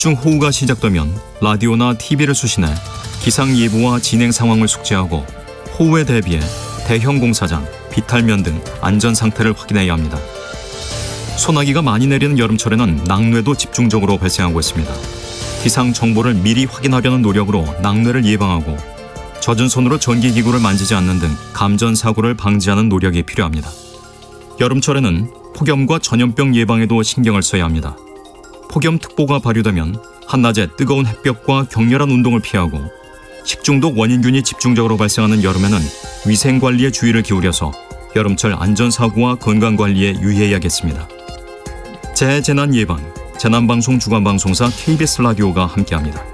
집중호우가 시작되면 라디오나 TV를 수신해 기상예보와 진행 상황을 숙지하고 호우에 대비해 대형 공사장, 비탈면 등 안전 상태를 확인해야 합니다. 소나기가 많이 내리는 여름철에는 낙뢰도 집중적으로 발생하고 있습니다. 기상 정보를 미리 확인하려는 노력으로 낙뢰를 예방하고 젖은 손으로 전기기구를 만지지 않는 등 감전사고를 방지하는 노력이 필요합니다. 여름철에는 폭염과 전염병 예방에도 신경을 써야 합니다. 폭염특보가 발효되면 한낮에 뜨거운 햇볕과 격렬한 운동을 피하고 식중독 원인균이 집중적으로 발생하는 여름에는 위생관리에 주의를 기울여서 여름철 안전사고와 건강관리에 유의해야겠습니다. 재해재난 예방, 재난방송 주간방송사 KBS 라디오가 함께합니다.